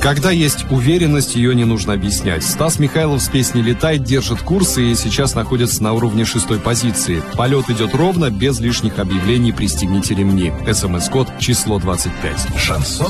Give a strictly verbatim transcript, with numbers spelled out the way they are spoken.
Когда есть уверенность, ее не нужно объяснять. Стас Михайлов с песней «Летай» держит курс и сейчас находится на уровне шестой позиции. Полет идет ровно, без лишних объявлений «Пристегните ремни». СМС-код число двадцать пять. Шансон.